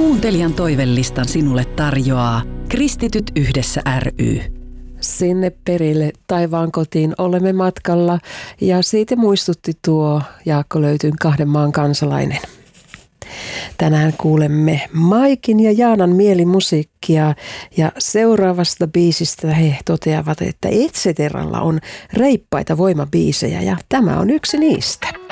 Kuuntelijan toivelistan sinulle tarjoaa Kristityt yhdessä ry. Sinne perille taivaan kotiin olemme matkalla ja siitä muistutti tuo Jaakko Löytyn 2 maan kansalainen. Tänään kuulemme Maikin ja Jaanan mielimusiikkia ja seuraavasta biisistä he toteavat, että Etceteralla on reippaita voimabiisejä ja tämä on yksi niistä.